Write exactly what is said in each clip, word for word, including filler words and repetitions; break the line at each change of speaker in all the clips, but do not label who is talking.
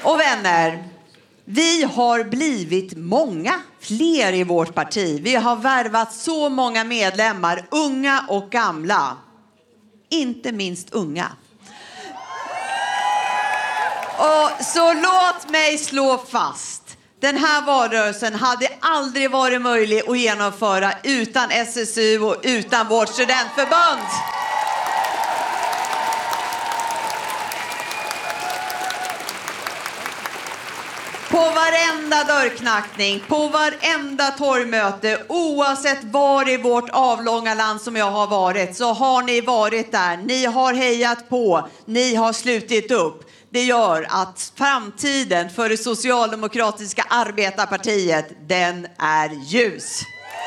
Och vänner, vi har blivit många fler i vårt parti. Vi har värvat så många medlemmar, unga och gamla. Inte minst unga. Och så låt mig slå fast. Den här valrörelsen hade aldrig varit möjlig att genomföra utan S S U och utan vårt studentförbund. På varenda dörrknackning, på varenda torgmöte, oavsett var i vårt avlånga land som jag har varit, så har ni varit där. Ni har hejat på, ni har slutit upp. Det gör att framtiden för det socialdemokratiska arbetarpartiet, den är ljus.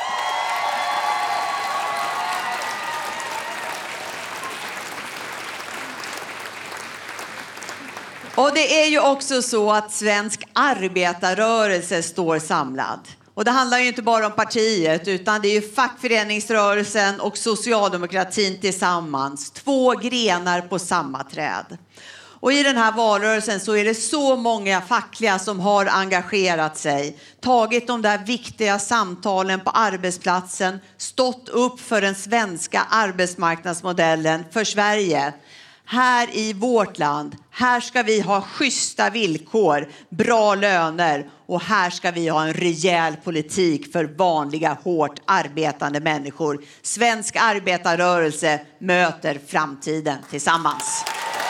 Och det är ju också så att svensk arbetarrörelse står samlad. Och det handlar ju inte bara om partiet, utan det är ju fackföreningsrörelsen och socialdemokratin tillsammans. Två grenar på samma träd. Och i den här valrörelsen så är det så många fackliga som har engagerat sig. Tagit de där viktiga samtalen på arbetsplatsen. Stått upp för den svenska arbetsmarknadsmodellen för Sverige. Här i vårt land, här ska vi ha schyssta villkor, bra löner och här ska vi ha en rejäl politik för vanliga, hårt arbetande människor. Svensk arbetarrörelse möter framtiden tillsammans.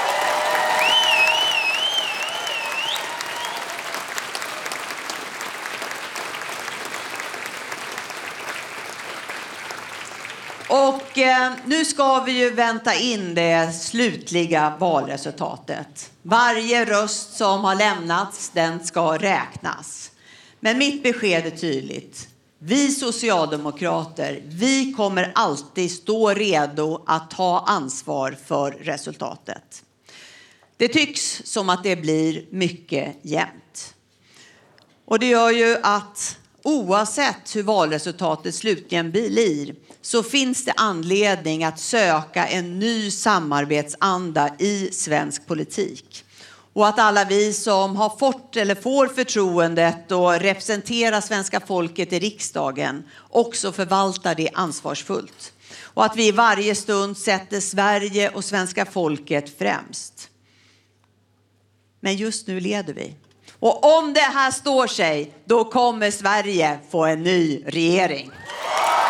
Och eh, nu ska vi ju vänta in det slutliga valresultatet. Varje röst som har lämnats, den ska räknas. Men mitt besked är tydligt. Vi socialdemokrater, vi kommer alltid stå redo att ta ansvar för resultatet. Det tycks som att det blir mycket jämnt. Och det gör ju att oavsett hur valresultatet slutligen blir så finns det anledning att söka en ny samarbetsanda i svensk politik. Och att alla vi som har fått eller får förtroendet att representera svenska folket i riksdagen också förvaltar det ansvarsfullt. Och att vi i varje stund sätter Sverige och svenska folket främst. Men just nu leder vi. Och om det här står sig, då kommer Sverige få en ny regering.